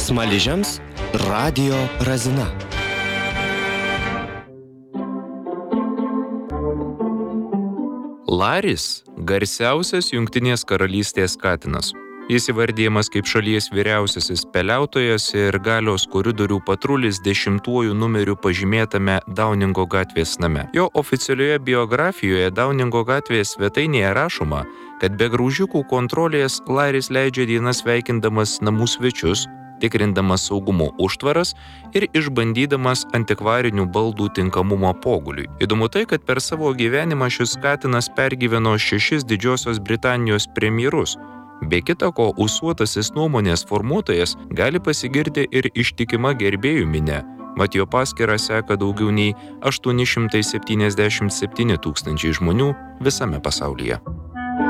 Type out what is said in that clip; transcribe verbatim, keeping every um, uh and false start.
Smaližiams radijo razina. Laris – garsiausias Jungtinės karalystės katinas. Jis įvardyjamas kaip šalies vyriausiasis peliautojas ir galios koridorių patrulis dešimtuoju numeriu pažymėtame Dauningo gatvės name. Jo oficialioje biografijoje Dauningo gatvės svetainėje rašoma, kad be graužiukų kontrolės Laris leidžia dienas veikindamas namų svečius, tikrindamas saugumo užtvaras ir išbandydamas antikvarinių baldų tinkamumą poguliui. Įdomu tai, kad per savo gyvenimą šis katinas pergyveno šešis Didžiosios Britanijos premjerus. Be kita ko, ūsuotasis nuomonės formuotojas gali pasigirti ir ištikima gerbėjų minia. Mat jo paskyrą seka daugiau nei aštuoni šimtai septyniasdešimt septyni tūkstančiai žmonių visame pasaulyje.